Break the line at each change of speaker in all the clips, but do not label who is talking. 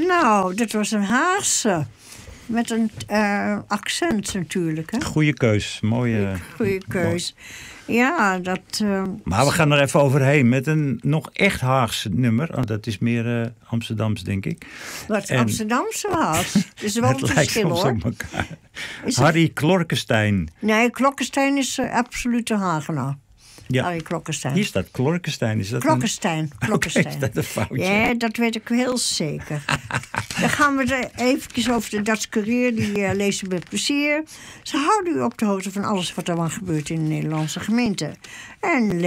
Nou, dat was een Haagse. Met een accent natuurlijk. Hè?
Goeie keus. Mooie
keus. Ja, dat...
maar we gaan er even overheen met een nog echt Haagse nummer. Oh, dat is meer Amsterdams, denk ik.
Wat Amsterdamse was. Het is wel
het
een
lijkt
verschil,
soms
hoor.
op elkaar. Harry Klorkenstein.
Nee, Klokkenstein is absoluut een Hagenaar.
Ja.
Harry Klokkenstein.
Hier staat Klorkenstein. Is dat
Klokkenstein.
Oké, is dat een foutje?
Ja, dat weet ik heel zeker. Dan gaan we eventjes over de Dutch Courier. Die lezen met plezier. Ze houden u op de hoogte van alles wat er dan gebeurt in de Nederlandse gemeente. En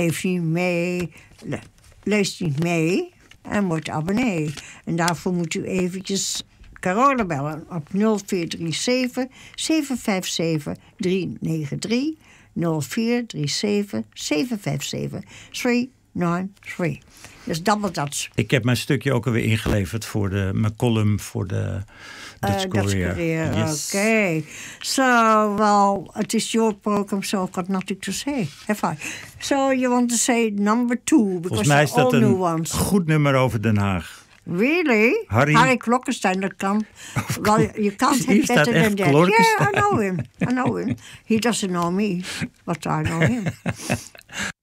leest niet mee en wordt abonnee. En daarvoor moet u eventjes Carola bellen op 0437 757 393. 0437 757 393. Dus double Dutch.
Ik heb mijn stukje ook alweer ingeleverd voor mijn column voor de Dutch Courier.
Yes. Okay. So, well, it is your program, so I've got nothing to say. Have I? So, you want to say number 2, because
volgens mij is dat
een
goed nummer over Den Haag.
Really? Harry Klokkenstein, that can. Well, you can't have better than that. Yeah, I know him. He doesn't know me, but I know him.